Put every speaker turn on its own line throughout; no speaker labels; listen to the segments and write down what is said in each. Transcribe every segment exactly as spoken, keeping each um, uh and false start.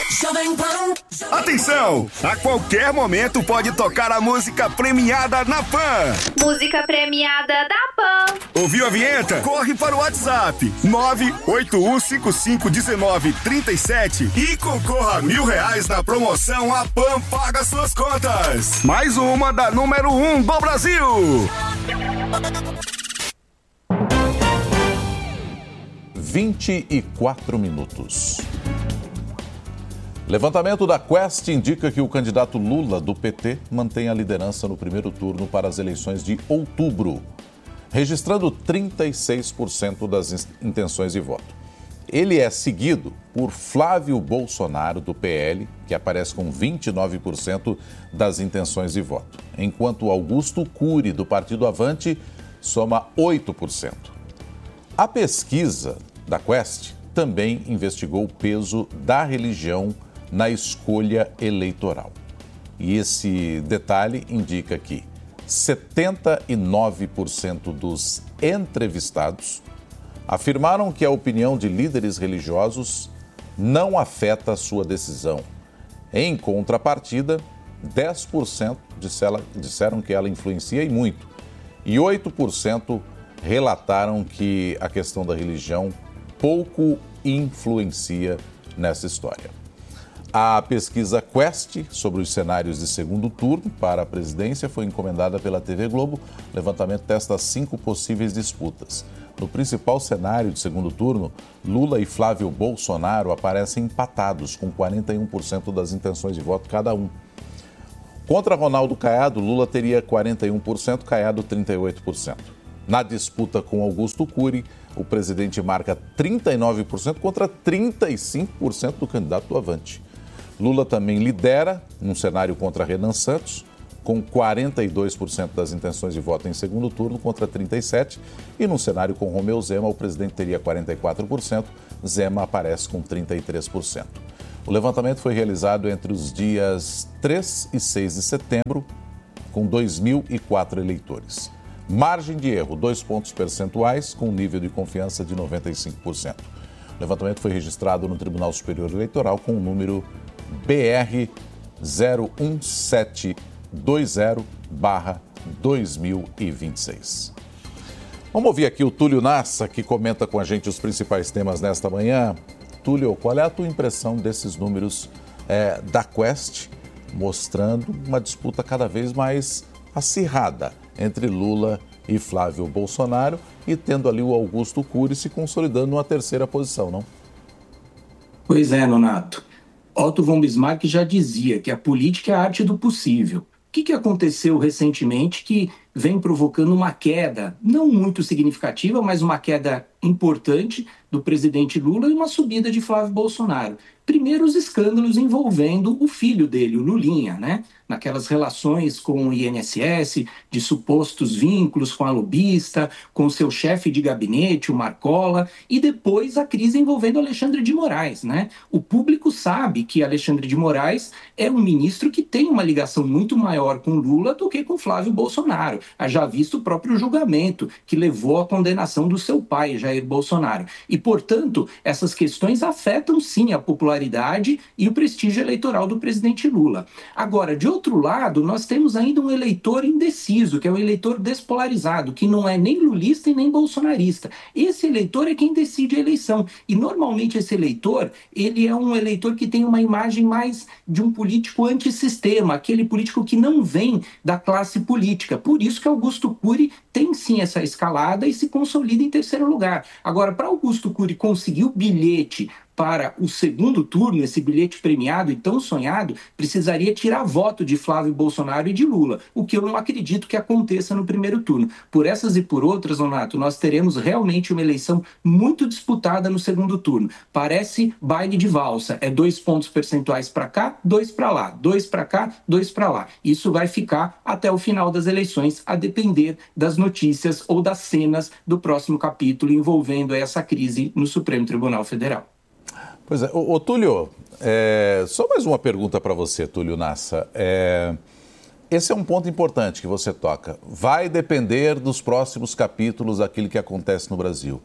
Jovem Pan.
Atenção! A qualquer momento pode tocar a música premiada na Pan.
Música premiada da Pan.
Ouviu a vinheta? Corre para o WhatsApp nove oito um cinco cinco um nove três sete e concorra a mil reais na promoção A Pan Paga Suas Contas. Mais uma da número um do Brasil.
vinte e quatro minutos. Levantamento da Quest indica que o candidato Lula, do P T, mantém a liderança no primeiro turno para as eleições de outubro, registrando trinta e seis por cento das intenções de voto. Ele é seguido por Flávio Bolsonaro, do P L, que aparece com vinte e nove por cento das intenções de voto, enquanto Augusto Cury, do Partido Avante, soma oito por cento. A pesquisa da Quest também investigou o peso da religião na escolha eleitoral. E esse detalhe indica que setenta e nove por cento dos entrevistados afirmaram que a opinião de líderes religiosos não afeta a sua decisão. Em contrapartida, dez por cento disseram que ela influencia e muito, e oito por cento relataram que a questão da religião pouco influencia nessa história. A pesquisa Quest sobre os cenários de segundo turno para a presidência foi encomendada pela T V Globo. O levantamento testa cinco possíveis disputas. No principal cenário de segundo turno, Lula e Flávio Bolsonaro aparecem empatados, com quarenta e um por cento das intenções de voto cada um. Contra Ronaldo Caiado, Lula teria quarenta e um por cento, Caiado trinta e oito por cento. Na disputa com Augusto Cury, o presidente marca trinta e nove por cento contra trinta e cinco por cento do candidato do Avante. Lula também lidera num cenário contra Renan Santos, com quarenta e dois por cento das intenções de voto em segundo turno contra trinta e sete por cento. E num cenário com Romeu Zema, o presidente teria quarenta e quatro por cento, Zema aparece com trinta e três por cento. O levantamento foi realizado entre os dias três e seis de setembro, com dois mil e quatro eleitores. Margem de erro, dois pontos percentuais, com nível de confiança de noventa e cinco por cento. O levantamento foi registrado no Tribunal Superior Eleitoral com o número B R zero um sete dois zero barra dois mil e vinte e seis. Vamos ouvir aqui o Túlio Nassa, que comenta com a gente os principais temas nesta manhã. Túlio, qual é a tua impressão desses números é, da Quest, mostrando uma disputa cada vez mais acirrada entre Lula e Flávio Bolsonaro e tendo ali o Augusto Cury se consolidando numa terceira posição, não?
Pois é, Nonato. Otto von Bismarck já dizia que a política é a arte do possível. O que, que aconteceu recentemente que vem provocando uma queda, não muito significativa, mas uma queda importante do presidente Lula e uma subida de Flávio Bolsonaro? Primeiro, os escândalos envolvendo o filho dele, o Lulinha, né? Naquelas relações com o I N S S, de supostos vínculos com a lobista, com o seu chefe de gabinete, o Marcola, e depois a crise envolvendo Alexandre de Moraes, né? O público sabe que Alexandre de Moraes é um ministro que tem uma ligação muito maior com Lula do que com Flávio Bolsonaro. Já visto o próprio julgamento que levou à condenação do seu pai, Jair Bolsonaro. E, portanto, essas questões afetam sim a popularidade e o prestígio eleitoral do presidente Lula. Agora, de outro lado, nós temos ainda um eleitor indeciso, que é o eleitor despolarizado, que não é nem lulista e nem bolsonarista. Esse eleitor é quem decide a eleição. E, normalmente, esse eleitor, ele é um eleitor que tem uma imagem mais de um político antissistema, aquele político que não vem da classe política. Por isso que Augusto Cury tem sim essa escalada e se consolida em terceiro lugar. Agora, para Augusto Cury conseguir o bilhete para o segundo turno, esse bilhete premiado e tão sonhado, precisaria tirar voto de Flávio Bolsonaro e de Lula, o que eu não acredito que aconteça no primeiro turno. Por essas e por outras, Nonato, nós teremos realmente uma eleição muito disputada no segundo turno. Parece baile de valsa, é dois pontos percentuais para cá, dois para lá, dois para cá, dois para lá. Isso vai ficar até o final das eleições, a depender das notícias ou das cenas do próximo capítulo envolvendo essa crise no Supremo Tribunal Federal.
Pois é. Ô, ô Túlio, é, só mais uma pergunta para você, Túlio Nassa. É, esse é um ponto importante que você toca. Vai depender dos próximos capítulos daquilo que acontece no Brasil.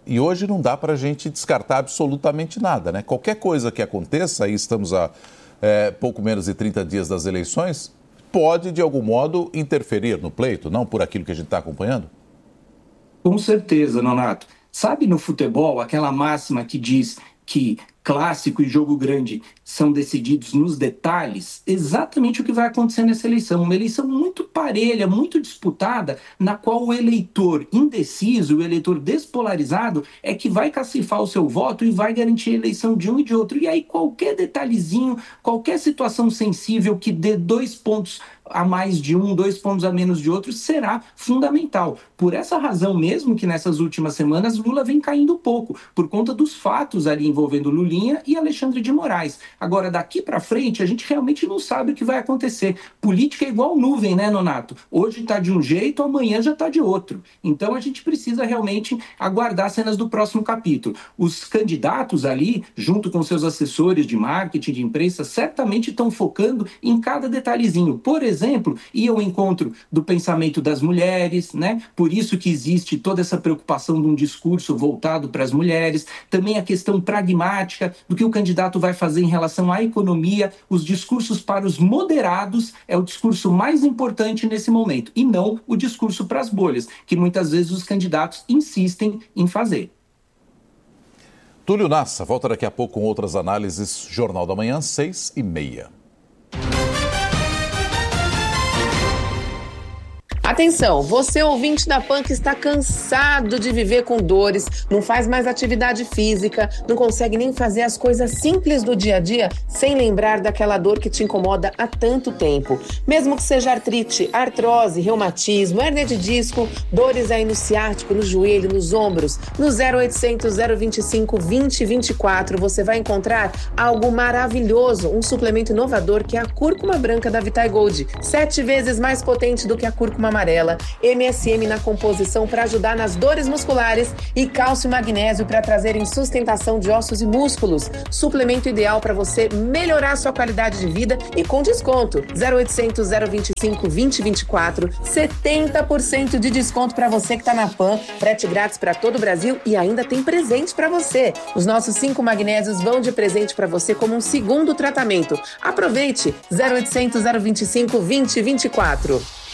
E hoje não dá para a gente descartar absolutamente nada, né? Qualquer coisa que aconteça, aí estamos a é, pouco menos de trinta dias das eleições, pode, de algum modo, interferir no pleito, não por aquilo que a gente está acompanhando?
Com certeza, Nonato. Sabe no futebol aquela máxima que diz que clássico e jogo grande são decididos nos detalhes? Exatamente o que vai acontecer nessa eleição. Uma eleição muito parelha, muito disputada, na qual o eleitor indeciso, o eleitor despolarizado, é que vai cacifar o seu voto e vai garantir a eleição de um e de outro. E aí qualquer detalhezinho, qualquer situação sensível que dê dois pontos a mais de um, dois pontos a menos de outro, será fundamental. Por essa razão mesmo que nessas últimas semanas Lula vem caindo pouco, por conta dos fatos ali envolvendo Lulinha e Alexandre de Moraes. Agora, daqui para frente, a gente realmente não sabe o que vai acontecer. Política é igual nuvem, né, Nonato? Hoje está de um jeito, amanhã já está de outro. Então, a gente precisa realmente aguardar cenas do próximo capítulo. Os candidatos ali, junto com seus assessores de marketing, de imprensa, certamente estão focando em cada detalhezinho. Por exemplo, ir ao encontro do pensamento das mulheres, né? Por isso que existe toda essa preocupação de um discurso voltado para as mulheres. Também a questão pragmática do que o candidato vai fazer em relação à economia. Os discursos para os moderados é o discurso mais importante nesse momento, e não o discurso para as bolhas, que muitas vezes os candidatos insistem em fazer.
Túlio Nassa volta daqui a pouco com outras análises. Jornal da Manhã, seis e meia.
Atenção, você ouvinte da Pan que está cansado de viver com dores, não faz mais atividade física, não consegue nem fazer as coisas simples do dia a dia sem lembrar daquela dor que te incomoda há tanto tempo. Mesmo que seja artrite, artrose, reumatismo, hérnia de disco, dores aí no ciático, no joelho, nos ombros, no zero oitocentos, zero vinte e cinco, vinte, vinte e quatro você vai encontrar algo maravilhoso, um suplemento inovador que é a cúrcuma branca da Vitae Gold, sete vezes mais potente do que a cúrcuma amarela, M S M na composição para ajudar nas dores musculares e cálcio e magnésio para trazerem sustentação de ossos e músculos. Suplemento ideal para você melhorar sua qualidade de vida e com desconto. zero oitocentos, zero vinte e cinco, vinte, vinte e quatro, setenta por cento de desconto para você que está na Pan, frete grátis para todo o Brasil e ainda tem presente para você. Os nossos cinco magnésios vão de presente para você como um segundo tratamento. Aproveite! zero oitocentos, zero vinte e cinco, vinte, vinte e quatro.